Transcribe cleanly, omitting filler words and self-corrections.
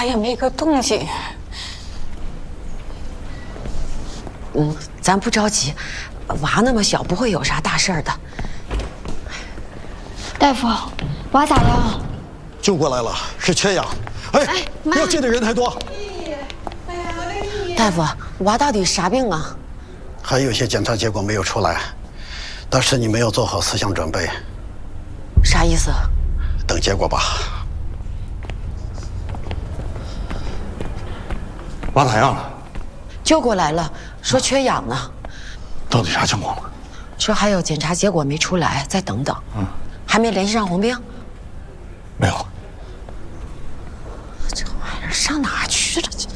咋也没个动静。 咱不着急，娃那么小，不会有啥大事儿的。 大夫，娃咋样？ 救过来了，是缺氧。哎，不要进的人太多。 大夫，娃到底啥病啊？ 还有些检查结果没有出来，但是你没有做好思想准备。 啥意思？ 等结果吧。 娃咋样了？ 救过来了，说缺氧呢。 到底啥情况了？ 说还有检查结果没出来，再等等。还没联系上红兵？ 没有。 这玩意儿上哪去了？这。